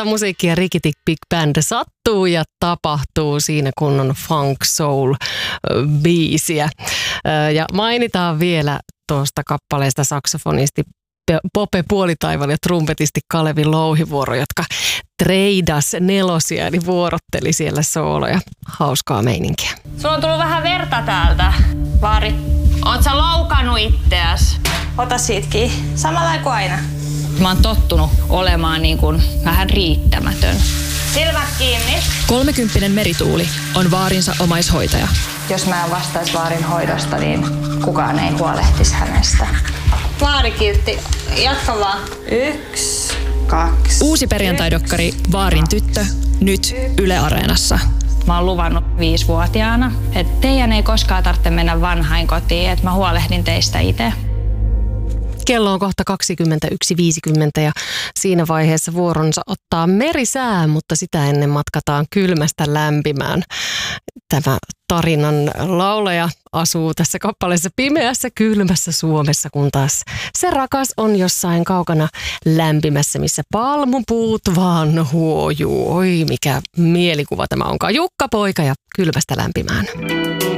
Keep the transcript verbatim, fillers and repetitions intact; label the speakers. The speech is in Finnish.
Speaker 1: Uutta musiikkia Rikitik Big Band sattuu ja tapahtuu siinä, kun on funk soul biisiä. Ja mainitaan vielä tuosta kappaleesta saksofonisti Pope Puolitaival ja trumpetisti Kalevi Louhivuoro, jotka treidas nelosia, eli vuorotteli siellä sooloja. Hauskaa meininkiä.
Speaker 2: Sulla on tullut vähän verta täältä, Vaari. Oot sä loukannut itseäs?
Speaker 3: Ota siitä kiinni. Samalla kuin aina.
Speaker 2: Mä oon tottunut olemaan niin kuin vähän riittämätön.
Speaker 3: Silmät kiinni.
Speaker 4: Kolmekymppinen Merituuli on Vaarinsa omaishoitaja.
Speaker 3: Jos mä en vastaisi Vaarin hoidosta, niin kukaan ei huolehtisi hänestä. Vaarikiltti, jatka vaan. Yksi, kaksi.
Speaker 4: Uusi perjantaidokkari Vaarin tyttö, nyt Yle Areenassa.
Speaker 2: Mä oon luvannut viisivuotiaana, että teidän ei koskaan tarvitse mennä vanhain kotiin, että mä huolehdin teistä itse.
Speaker 1: Kello on kohta kaksikymmentäyksi viisikymmentä ja siinä vaiheessa vuoronsa ottaa merisää, mutta sitä ennen matkataan kylmästä lämpimään. Tämä tarinan laulaja asuu tässä kappaleessa pimeässä kylmässä Suomessa, kun taas se rakas on jossain kaukana lämpimässä, missä palmupuut vaan huojuu. Oi, mikä mielikuva tämä onkaan. Jukka Poika ja kylmästä lämpimään.